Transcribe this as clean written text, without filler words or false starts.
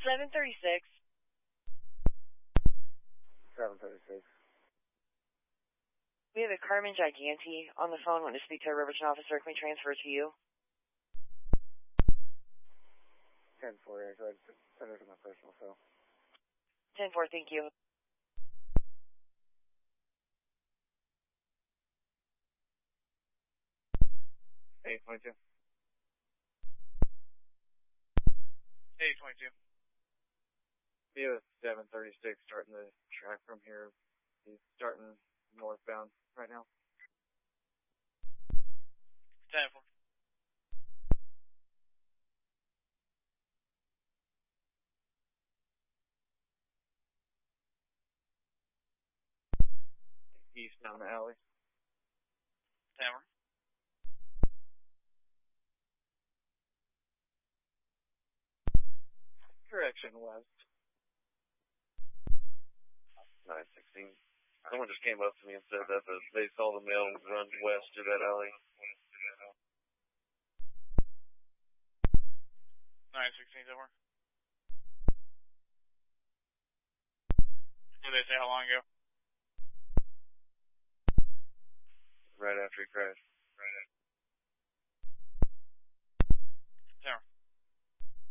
736. 736. We have a Carmen Giganti on the phone. Want to speak to a Riverton officer. Can we transfer to you? 10-4, so I'd send her to my personal cell. 10-4, thank you. Hey, 22. Hey, 22. Be a 736 starting the track from here. He's starting northbound right now. 10-4. East down the alley. 10-4. Direction west. 916. Someone just came up to me and said that they saw the male run west through that alley. 916, 10-4. Did they say how long ago? Right after he crashed.